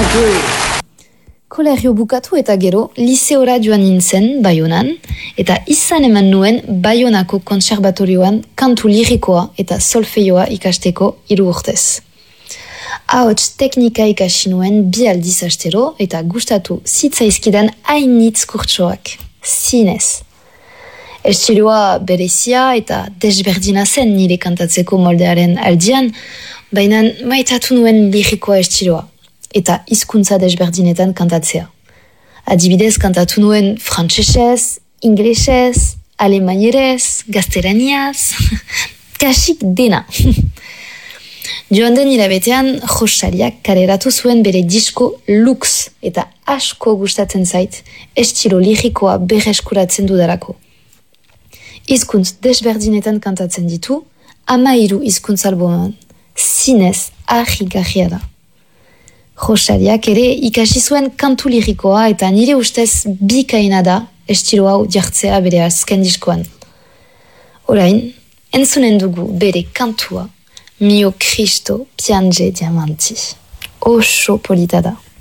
country. Kolegio bukatu eta gero, liseora joan nintzen, Baionan, eta izan eman nuen Baionako kontserbatorioan kantu lirikoa eta solfeioa ikasteko 3 urtez. Ahots teknika ikasi nuen 2 aldiz astero eta gustatu zitzaizkidan hainitz kurtsoak. Zinez. Estiloa berezia eta desberdina zen nire kantatzeko moldearen aldian, baina maitatu nuen lirikoa estiloa eta hizkuntza desberdinetan kantatzea. Adibidez kantatu nuen frantsesez, inglesez, alemainerez, gaztelaniaz, kasik dena. Joan den hilabetean, Josaliak kaleratu zuen bere disko Lux eta asko gustatzen zait, estilo lirikoa berreskuratzen dudarako. Hizkuntz desberdinetan kantatzen ditu, 13 hizkuntz albuman, zinez ahi-gahia da. Josaliak ere ikasi zuen kantu lirikoa eta nire ustez bikaina da estilo hau jartzea bere azken diskoan. Orain, entzunen dugu bere kantua, Mio Cristo piange diamanti. Oso polita da.